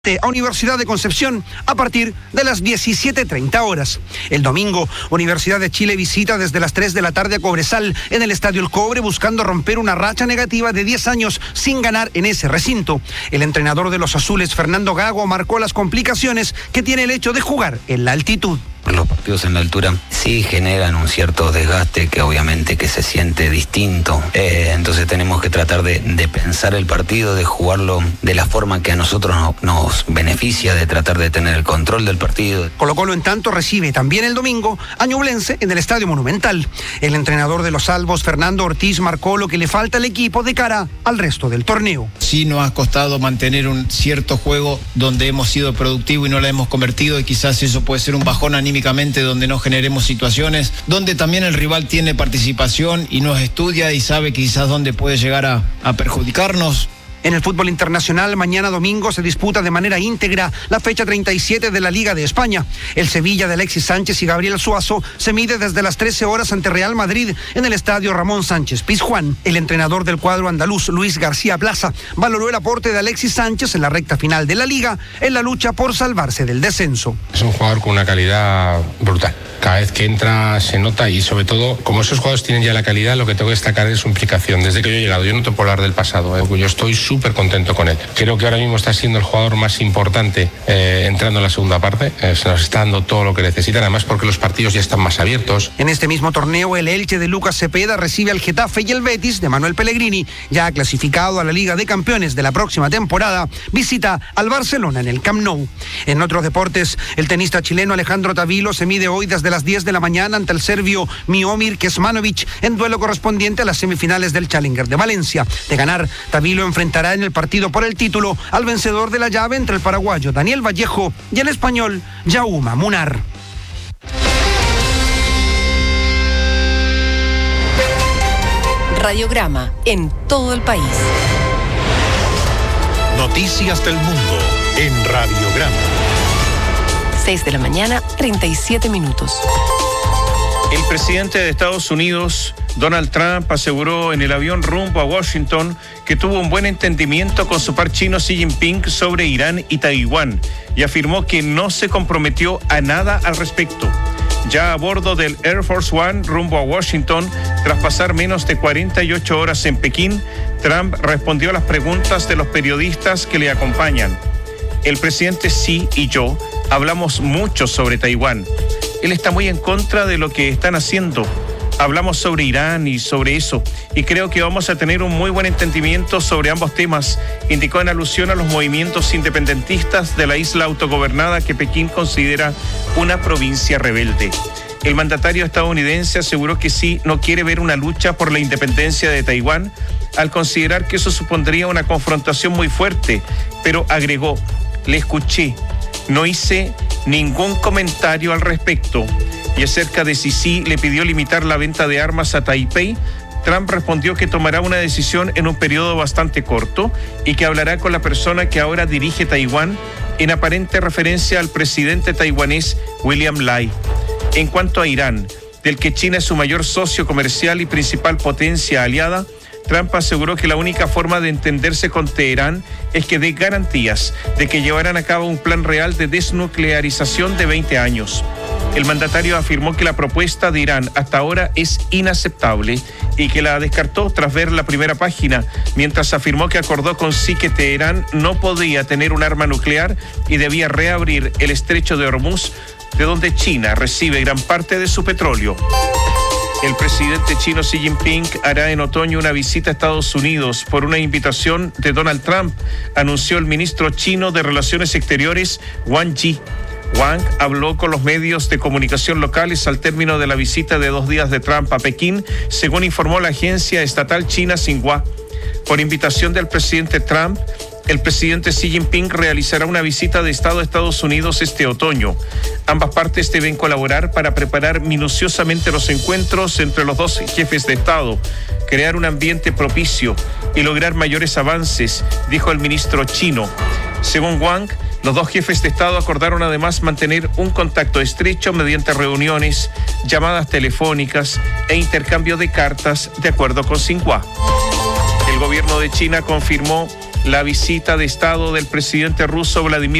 a Universidad de Concepción a partir de las 17:30 horas. El domingo, Universidad de Chile visita desde las 3 de la tarde a Cobresal en el Estadio El Cobre, buscando romper una racha negativa de 10 años sin ganar en ese recinto. El entrenador de los azules, Fernando Gago, marcó las complicaciones que tiene el hecho de jugar en la altitud. Los partidos en la altura sí generan un cierto desgaste que obviamente que se siente distinto. Entonces tenemos que tratar de pensar el partido, de jugarlo de la forma que a nosotros nos beneficia, de tratar de tener el control del partido. Colo-Colo, en tanto, recibe también el domingo a Ñublense en el Estadio Monumental. El entrenador de los Albos, Fernando Ortiz, marcó lo que le falta al equipo de cara al resto del torneo. Sí nos ha costado mantener un cierto juego donde hemos sido productivos y no la hemos convertido, y quizás eso puede ser un bajón anímicamente donde no generemos situaciones, donde también el rival tiene participación y nos estudia y sabe quizás dónde puede llegar a perjudicarnos. En el fútbol internacional, mañana domingo se disputa de manera íntegra la fecha 37 de la Liga de España. El Sevilla de Alexis Sánchez y Gabriel Suazo se mide desde las 13 horas ante Real Madrid en el estadio Ramón Sánchez Pizjuán. El entrenador del cuadro andaluz, Luis García Plaza, valoró el aporte de Alexis Sánchez en la recta final de la Liga en la lucha por salvarse del descenso. Es un jugador con una calidad brutal. Cada vez que entra se nota, y sobre todo, como esos jugadores tienen ya la calidad, lo que tengo que destacar es su implicación. Desde que yo he llegado, yo no te puedo hablar del pasado, yo estoy súper contento con él. Creo que ahora mismo está siendo el jugador más importante entrando en la segunda parte. Se nos está dando todo lo que necesitan, además porque los partidos ya están más abiertos. En este mismo torneo, el Elche de Lucas Cepeda recibe al Getafe, y el Betis de Manuel Pellegrini, ya clasificado a la Liga de Campeones de la próxima temporada, visita al Barcelona en el Camp Nou. En otros deportes, el tenista chileno Alejandro Tavilo se mide hoy desde las 10 de la mañana ante el serbio Miomir Kecmanovic en duelo correspondiente a las semifinales del Challenger de Valencia. De ganar, Tavilo enfrentará en el partido por el título al vencedor de la llave entre el paraguayo Daniel Vallejo y el español Jaume Munar. Radiograma en todo el país. Noticias del mundo en Radiograma. 6 de la mañana, 37 minutos. El presidente de Estados Unidos, Donald Trump, aseguró en el avión rumbo a Washington que tuvo un buen entendimiento con su par chino Xi Jinping sobre Irán y Taiwán, y afirmó que no se comprometió a nada al respecto. Ya a bordo del Air Force One rumbo a Washington, tras pasar menos de 48 horas en Pekín, Trump respondió a las preguntas de los periodistas que le acompañan. El presidente Xi y yo hablamos mucho sobre Taiwán. Él está muy en contra de lo que están haciendo. Hablamos sobre Irán y sobre eso, y creo que vamos a tener un muy buen entendimiento sobre ambos temas, indicó en alusión a los movimientos independentistas de la isla autogobernada que Pekín considera una provincia rebelde. El mandatario estadounidense aseguró que Xi no quiere ver una lucha por la independencia de Taiwán, al considerar que eso supondría una confrontación muy fuerte, pero agregó: le escuché, no hice ningún comentario al respecto. Y acerca de si Xi le pidió limitar la venta de armas a Taipei, Trump respondió que tomará una decisión en un periodo bastante corto y que hablará con la persona que ahora dirige Taiwán, en aparente referencia al presidente taiwanés William Lai. En cuanto a Irán, del que China es su mayor socio comercial y principal potencia aliada, Trump aseguró que la única forma de entenderse con Teherán es que dé garantías de que llevarán a cabo un plan real de desnuclearización de 20 años. El mandatario afirmó que la propuesta de Irán hasta ahora es inaceptable y que la descartó tras ver la primera página, mientras afirmó que acordó con Xi que Teherán no podía tener un arma nuclear y debía reabrir el estrecho de Hormuz, de donde China recibe gran parte de su petróleo. El presidente chino Xi Jinping hará en otoño una visita a Estados Unidos por una invitación de Donald Trump, anunció el ministro chino de Relaciones Exteriores, Wang Yi. Wang habló con los medios de comunicación locales al término de la visita de 2 días de Trump a Pekín, según informó la agencia estatal china Xinhua. Por invitación del presidente Trump, el presidente Xi Jinping realizará una visita de Estado a Estados Unidos este otoño. Ambas partes deben colaborar para preparar minuciosamente los encuentros entre los dos jefes de Estado, crear un ambiente propicio y lograr mayores avances, dijo el ministro chino. Según Wang, los dos jefes de Estado acordaron además mantener un contacto estrecho mediante reuniones, llamadas telefónicas e intercambio de cartas, de acuerdo con Xinhua. El gobierno de China confirmó la visita de Estado del presidente ruso Vladimir